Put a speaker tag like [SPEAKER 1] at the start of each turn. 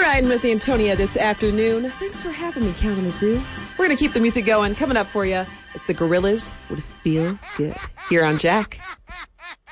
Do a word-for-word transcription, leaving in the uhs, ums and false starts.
[SPEAKER 1] riding with Antonia this afternoon. Thanks for having me, Kalamazoo. We're going to keep the music going. Coming up for you, it's the Gorillas with Feel Good here on Jack.